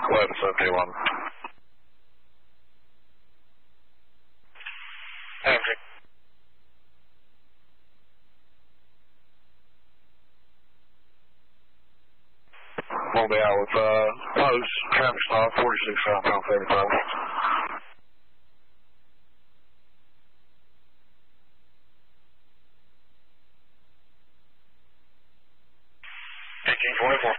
1171. Entry. We'll be out with post, traffic stop, 46 southbound 75. 1824.